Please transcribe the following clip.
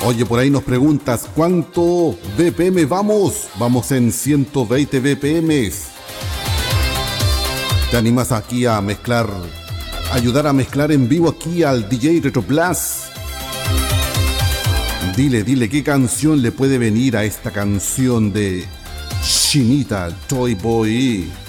Oye, por ahí nos preguntas, ¿cuánto BPM vamos? Vamos en 120 BPM. ¿Te animas aquí a mezclar, ayudar a mezclar en vivo aquí al DJ Retroplus? Dile qué canción le puede venir a esta canción de Shinita Toy Boy.